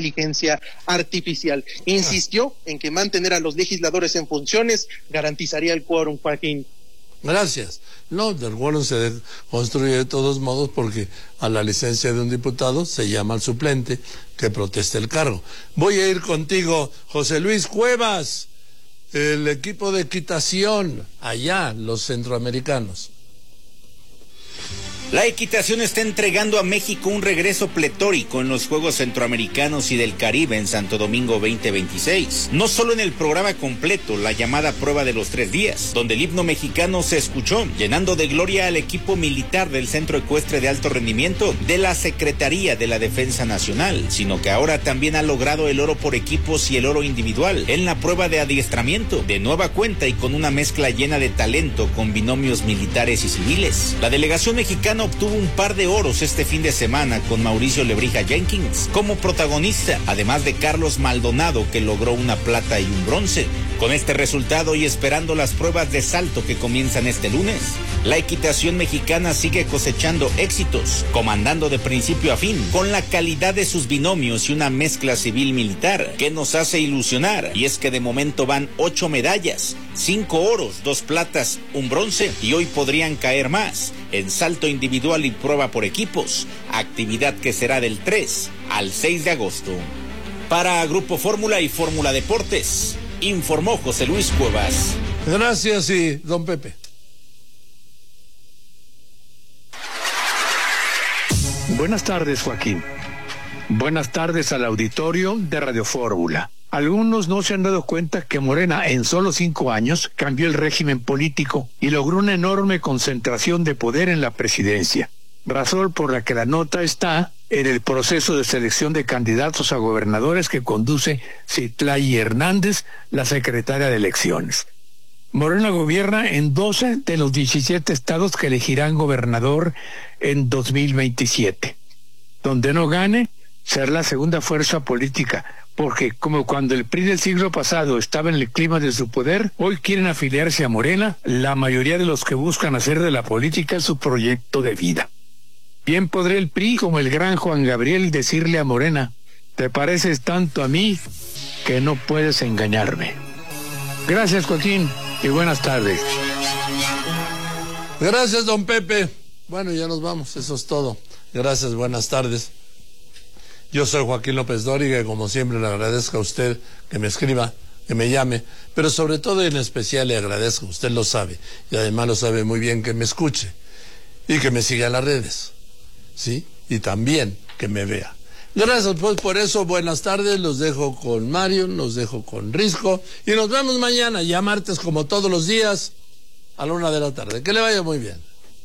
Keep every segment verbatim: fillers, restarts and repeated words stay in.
inteligencia artificial. Insistió en que mantener a los legisladores en funciones garantizaría el quórum, Joaquín. Gracias. No, el quórum se construye de todos modos porque a la licencia de un diputado se llama al suplente que proteste el cargo. Voy a ir contigo, José Luis Cuevas, el equipo de equitación, allá, los centroamericanos. La equitación está entregando a México un regreso pletórico en los Juegos Centroamericanos y del Caribe en Santo Domingo veinte veintiséis. No solo en el programa completo, la llamada prueba de los tres días, donde el himno mexicano se escuchó, llenando de gloria al equipo militar del Centro Ecuestre de Alto Rendimiento de la Secretaría de la Defensa Nacional, sino que ahora también ha logrado el oro por equipos y el oro individual en la prueba de adiestramiento, de nueva cuenta y con una mezcla llena de talento con binomios militares y civiles. La delegación mexicana obtuvo un par de oros este fin de semana con Mauricio Lebrija Jenkins como protagonista, además de Carlos Maldonado, que logró una plata y un bronce. Con este resultado y esperando las pruebas de salto que comienzan este lunes, la equitación mexicana sigue cosechando éxitos, comandando de principio a fin con la calidad de sus binomios y una mezcla civil-militar que nos hace ilusionar, y es que de momento van ocho medallas, cinco oros, dos platas, un bronce, y hoy podrían caer más en salto individual y prueba por equipos, actividad que será del tres al seis de agosto. Para Grupo Fórmula y Fórmula Deportes, informó José Luis Cuevas. Gracias, y don Pepe. Buenas tardes, Joaquín. Buenas tardes al auditorio de Radio Fórmula. Algunos no se han dado cuenta que Morena en solo cinco años cambió el régimen político y logró una enorme concentración de poder en la presidencia, razón por la que la nota está en el proceso de selección de candidatos a gobernadores que conduce Citlali Hernández, la secretaria de Elecciones. Morena gobierna en doce de los diecisiete estados que elegirán gobernador en dos mil veintisiete. Donde no gane, será la segunda fuerza política, porque como cuando el P R I del siglo pasado estaba en el clima de su poder, hoy quieren afiliarse a Morena la mayoría de los que buscan hacer de la política su proyecto de vida. Bien podría el P R I, como el gran Juan Gabriel, decirle a Morena: te pareces tanto a mí que no puedes engañarme. Gracias, Joaquín, y buenas tardes. Gracias, don Pepe. Bueno, ya nos vamos, eso es todo. Gracias, buenas tardes. Yo soy Joaquín López Dóriga y como siempre le agradezco a usted que me escriba, que me llame, pero sobre todo y en especial le agradezco, usted lo sabe, y además lo sabe muy bien, que me escuche y que me siga en las redes, ¿sí? Y también que me vea. Gracias pues por eso, buenas tardes, los dejo con Mario, los dejo con Risco y nos vemos mañana, ya martes como todos los días, a la una de la tarde. Que le vaya muy bien.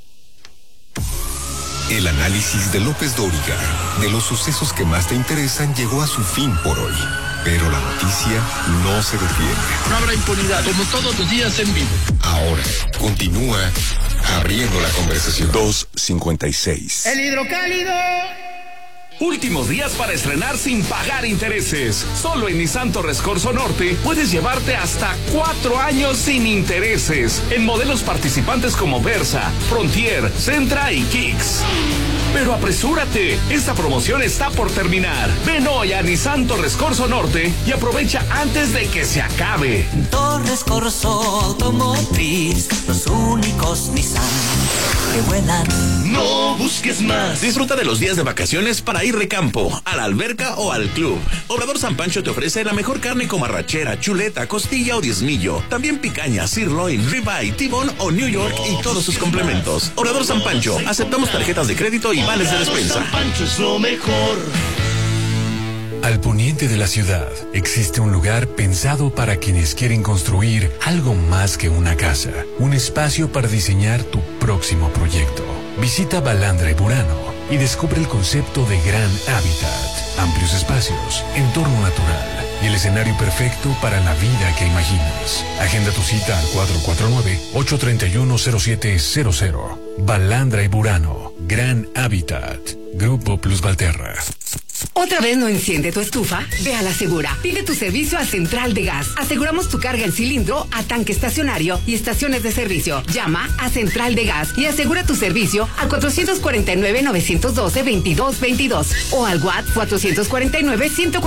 El análisis de López Dóriga de los sucesos que más te interesan llegó a su fin por hoy. Pero la noticia no se detiene. No habrá impunidad, como todos los días en vivo. Ahora, continúa abriendo la conversación. dos cincuenta y seis. El hidrocálido. Últimos días para estrenar sin pagar intereses. Solo en Nissan Torres Corso Norte puedes llevarte hasta cuatro años sin intereses en modelos participantes como Versa, Frontier, Sentra y Kicks. Pero apresúrate, esta promoción está por terminar. Ven hoy a Nissan Torres Corso Norte y aprovecha antes de que se acabe. Torres Corso Automotriz, los únicos Nissan que vuelan. No busques más. Disfruta de los días de vacaciones para ir de campo, a la alberca o al club. Obrador San Pancho te ofrece la mejor carne como arrachera, chuleta, costilla o diezmillo. También picaña, sirloin, ribeye, tibón o New York y todos sus complementos. Obrador San Pancho, aceptamos tarjetas de crédito y vales de despensa. San Pancho es lo mejor. Al poniente de la ciudad existe un lugar pensado para quienes quieren construir algo más que una casa, un espacio para diseñar tu próximo proyecto. Visita Balandra y Burano y descubre el concepto de Gran Hábitat, amplios espacios, entorno natural y el escenario perfecto para la vida que imaginas. Agenda tu cita al cuatro cuatro nueve, ocho tres uno, cero siete cero cero. Balandra y Burano, Gran Hábitat, Grupo Plus Valterra. ¿Otra vez no enciende tu estufa? Ve a la Segura. Pide tu servicio a Central de Gas. Aseguramos tu carga en cilindro, a tanque estacionario y estaciones de servicio. Llama a Central de Gas y asegura tu servicio al cuatro cuatro nueve, nueve uno dos, dos dos dos dos o al WhatsApp cuatro cuatro nueve, uno cuatro